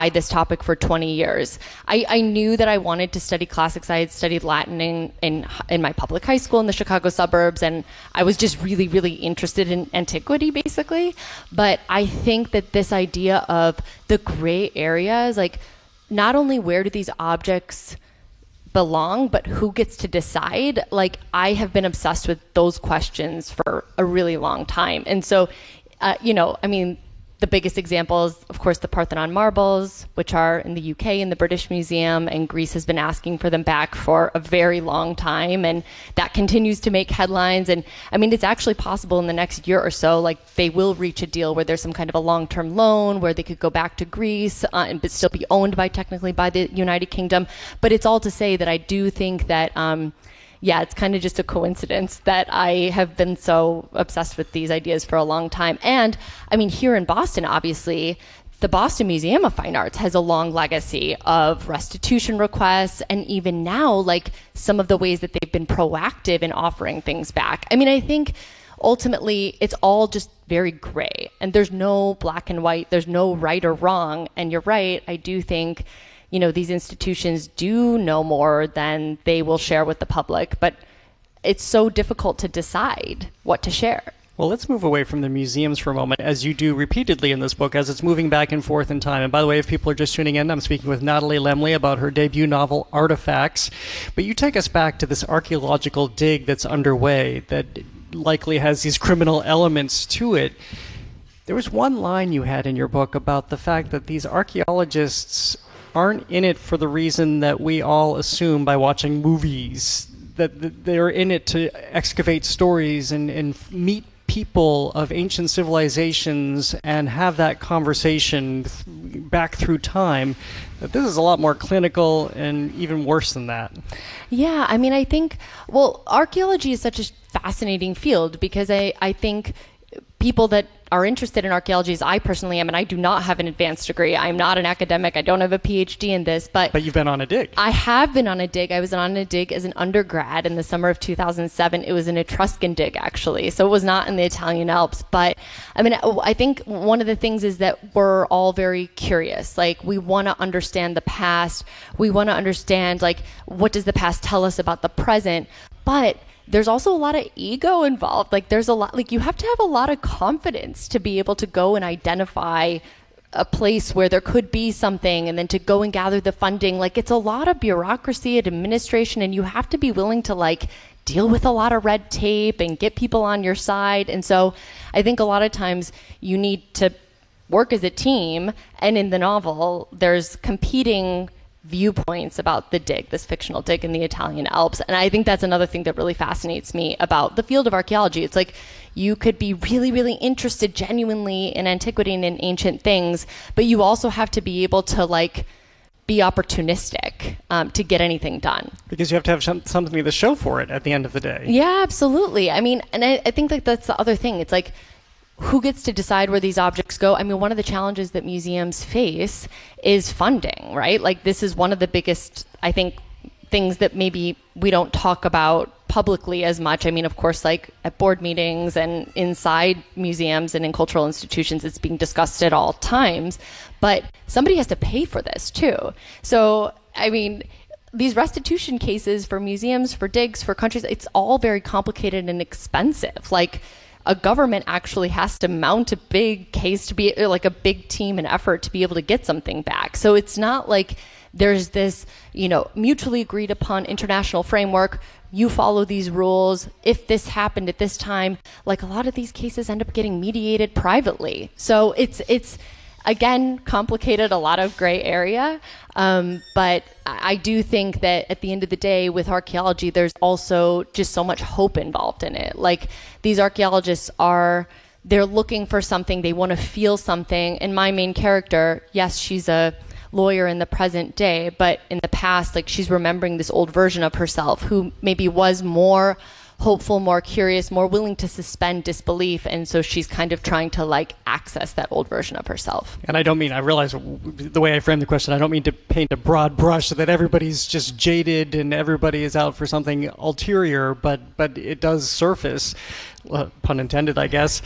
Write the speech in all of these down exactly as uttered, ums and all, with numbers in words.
this topic for twenty years. I, I knew that I wanted to study classics. I had studied Latin in, in in my public high school in the Chicago suburbs, and I was just really, really interested in antiquity, basically. But I think that this idea of the gray areas, like not only where do these objects belong, but who gets to decide, like I have been obsessed with those questions for a really long time. And so, uh, you know, I mean, the biggest example is, of course, the Parthenon marbles, which are in the U K in the British Museum, and Greece has been asking for them back for a very long time, and that continues to make headlines. And I mean, it's actually possible in the next year or so, like they will reach a deal where there's some kind of a long-term loan where they could go back to Greece uh, and but still be owned by technically by the United Kingdom. But it's all to say that I do think that um, yeah, it's kind of just a coincidence that I have been so obsessed with these ideas for a long time. And I mean, here in Boston, obviously, the Boston Museum of Fine Arts has a long legacy of restitution requests, and even now, like some of the ways that they've been proactive in offering things back. I mean, I think ultimately it's all just very gray, and there's no black and white, there's no right or wrong. And you're right, I do think, you know, these institutions do know more than they will share with the public, but it's so difficult to decide what to share. Well, let's move away from the museums for a moment, as you do repeatedly in this book, as it's moving back and forth in time. And by the way, if people are just tuning in, I'm speaking with Natalie Lemley about her debut novel, Artifacts. But you take us back to this archaeological dig that's underway that likely has these criminal elements to it. There was one line you had in your book about the fact that these archaeologists aren't in it for the reason that we all assume by watching movies, that they're in it to excavate stories and, and meet people of ancient civilizations and have that conversation th- back through time. That this is a lot more clinical and even worse than that. Yeah, I mean, I think, well, archaeology is such a fascinating field because I, I think people that are interested in archaeology, as I personally am, and I do not have an advanced degree. I'm not an academic. I don't have a P H D in this, but... But you've been on a dig. I have been on a dig. I was on a dig as an undergrad in the summer of two thousand seven. It was an Etruscan dig, actually. So it was not in the Italian Alps. But, I mean, I think one of the things is that we're all very curious. Like, we want to understand the past. We want to understand, like, what does the past tell us about the present? But there's also a lot of ego involved. Like there's a lot, like you have to have a lot of confidence to be able to go and identify a place where there could be something and then to go and gather the funding. Like it's a lot of bureaucracy and administration, and you have to be willing to like deal with a lot of red tape and get people on your side. And so I think a lot of times you need to work as a team, and in the novel there's competing viewpoints about the dig, this fictional dig in the Italian Alps. And I think that's another thing that really fascinates me about the field of archaeology. It's like you could be really, really interested genuinely in antiquity and in ancient things, but you also have to be able to like be opportunistic um, to get anything done. Because you have to have some, something to show for it at the end of the day. Yeah, absolutely. I mean, and I, I think like that's the other thing. It's like, who gets to decide where these objects go? I mean, one of the challenges that museums face is funding, right? Like this is one of the biggest, I think, things that maybe we don't talk about publicly as much. I mean, of course, like at board meetings and inside museums and in cultural institutions, it's being discussed at all times, but somebody has to pay for this too. So, I mean, these restitution cases for museums, for digs, for countries, it's all very complicated and expensive. Like, a government actually has to mount a big case to be like a big team and effort to be able to get something back. So it's not like there's this, you know, mutually agreed upon international framework. You follow these rules. If this happened at this time, like a lot of these cases end up getting mediated privately. So it's, it's, again, complicated, a lot of gray area. Um, but I do think that at the end of the day, with archaeology, there's also just so much hope involved in it. Like these archaeologists are, they're looking for something, they want to feel something. And my main character, yes, she's a lawyer in the present day, but in the past, like she's remembering this old version of herself who maybe was more hopeful, more curious, more willing to suspend disbelief. And so she's kind of trying to like access that old version of herself. And I don't mean, I realize the way I framed the question, I don't mean to paint a broad brush so that everybody's just jaded and everybody is out for something ulterior, but, but it does surface, uh, pun intended, I guess,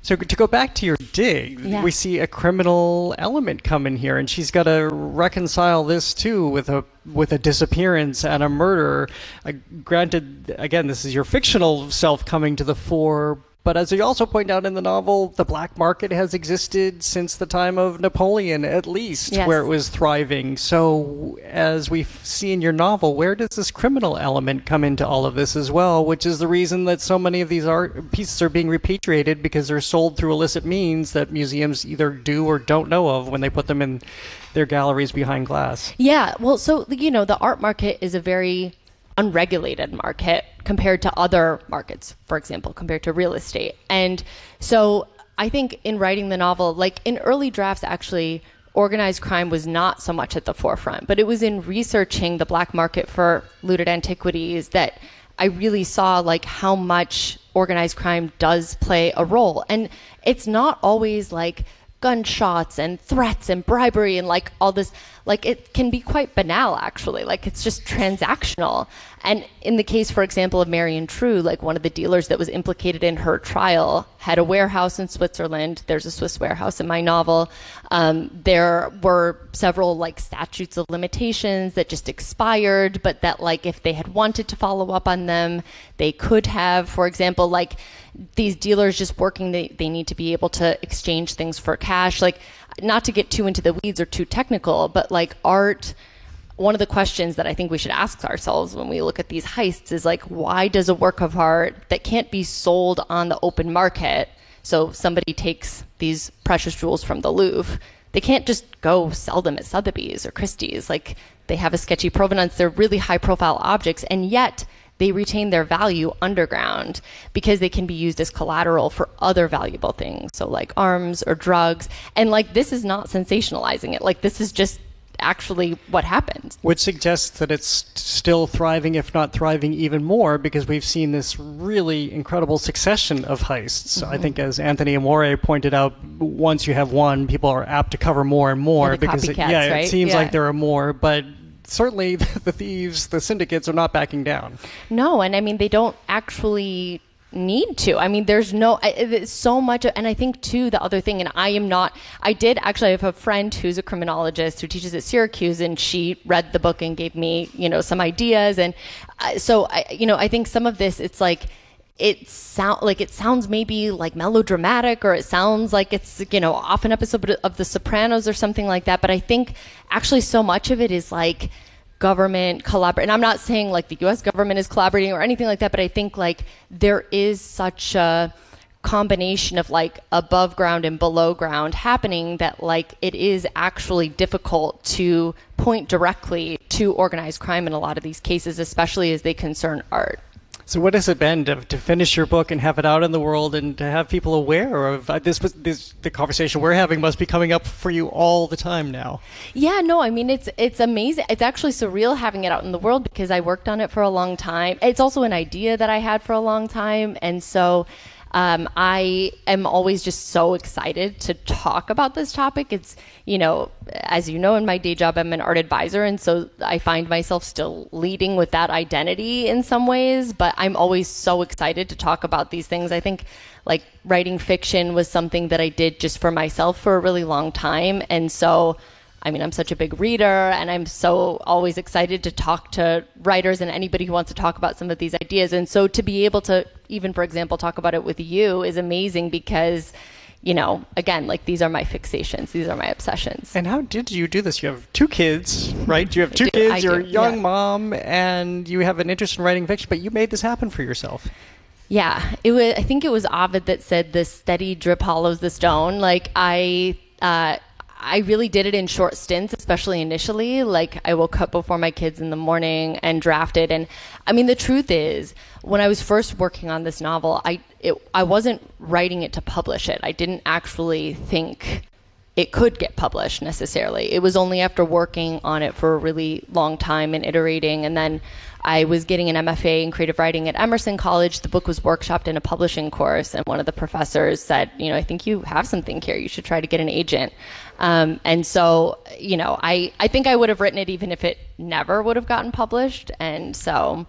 So to go back to your dig, Yeah. we see a criminal element come in here, and she's got to reconcile this too with a with a disappearance and a murder. Uh, granted, again, this is your fictional self coming to the fore. But as you also point out in the novel, the black market has existed since the time of Napoleon, at least, Yes. where it was thriving. So, as we see in your novel, where does this criminal element come into all of this as well, which is the reason that so many of these art pieces are being repatriated because they're sold through illicit means that museums either do or don't know of when they put them in their galleries behind glass. Yeah, well, so, you know, the art market is a very unregulated market compared to other markets, for example, compared to real estate. And so I think in writing the novel, like in early drafts, actually, organized crime was not so much at the forefront, but it was in researching the black market for looted antiquities that I really saw like how much organized crime does play a role. And it's not always like gunshots and threats and bribery and like all this, like it can be quite banal actually, like it's just transactional. And in the case, for example, of Marion True, like one of the dealers that was implicated in her trial had a warehouse in Switzerland. There's a Swiss warehouse in my novel. Um, there were several like statutes of limitations that just expired, but that like if they had wanted to follow up on them, they could have. For example, like these dealers just working, they, they need to be able to exchange things for cash. Like, not to get too into the weeds or too technical, but like art, one of the questions that I think we should ask ourselves when we look at these heists is like, why does a work of art that can't be sold on the open market, so somebody takes these precious jewels from the Louvre, they can't just go sell them at Sotheby's or Christie's. Like, they have a sketchy provenance, they're really high profile objects, and yet they retain their value underground because they can be used as collateral for other valuable things. So like arms or drugs. And like, this is not sensationalizing it. Like, this is just actually what happened. Which suggests that it's still thriving, if not thriving even more, because we've seen this really incredible succession of heists. Mm-hmm. I think, as Anthony Amore pointed out, once you have one, people are apt to cover more and more. Yeah, the because it, copycats, yeah, right? it seems Yeah. like there are more, but certainly the thieves, the syndicates are not backing down. No, and I mean, they don't actually need to. I mean, there's no, I- it's so much, and I think too, the other thing, and I am not, I did actually I have a friend who's a criminologist who teaches at Syracuse, and she read the book and gave me, you know, some ideas. And uh, so, I, you know, I think some of this, it's like, it sound like it sounds maybe like melodramatic, or it sounds like it's, you know, off an episode of The Sopranos or something like that. But I think actually so much of it is like government collaborate. And I'm not saying like the U S government is collaborating or anything like that, but I think like there is such a combination of like above ground and below ground happening that like it is actually difficult to point directly to organized crime in a lot of these cases, especially as they concern art. So what has it been to, to finish your book and have it out in the world and to have people aware of uh, this, this? The conversation we're having must be coming up for you all the time now. Yeah, no, I mean, it's it's amazing. It's actually surreal having it out in the world because I worked on it for a long time. It's also an idea that I had for a long time. And so um, I am always just so excited to talk about this topic. It's, you know, as you know, in my day job, I'm an art advisor. And so I find myself still leading with that identity in some ways. But I'm always so excited to talk about these things. I think like writing fiction was something that I did just for myself for a really long time. And so, I mean, I'm such a big reader, and I'm so always excited to talk to writers and anybody who wants to talk about some of these ideas. And so to be able to, even for example, talk about it with you is amazing because, you know, again, like these are my fixations. These are my obsessions. And how did you do this? You have two kids, right? You have two I do, kids, I you're a do, young yeah. mom, and you have an interest in writing fiction, but you made this happen for yourself. Yeah, it was. I think it was Ovid that said, "The steady drip hollows the stone." Like I, uh, I really did it in short stints, especially initially. Like I woke up before my kids in the morning and drafted. And I mean, the truth is, when I was first working on this novel, I it, I wasn't writing it to publish it. I didn't actually think it could get published necessarily. It was only after working on it for a really long time and iterating, and then I was getting an M F A in creative writing at Emerson College. The book was workshopped in a publishing course, and one of the professors said, you know, I think you have something here. You should try to get an agent. Um, and so, you know, I, I think I would have written it even if it never would have gotten published. And so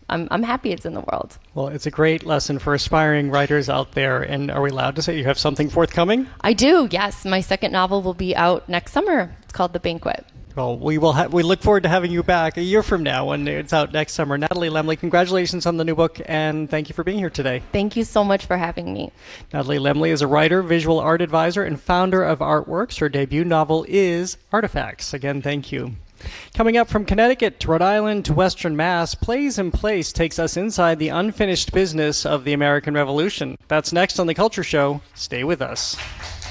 I'm, I'm happy it's in the world. Well, it's a great lesson for aspiring writers out there. And are we allowed to say you have something forthcoming? I do, yes. My second novel will be out next summer. It's called The Banquet. Well, we will. Ha- we look forward to having you back a year from now when it's out next summer. Natalie Lemley, congratulations on the new book, and thank you for being here today. Thank you so much for having me. Natalie Lemley is a writer, visual art advisor, and founder of Artworks. Her debut novel is Artifacts. Again, thank you. Coming up, from Connecticut to Rhode Island to Western Mass, Plays in Place takes us inside the unfinished business of the American Revolution. That's next on The Culture Show. Stay with us.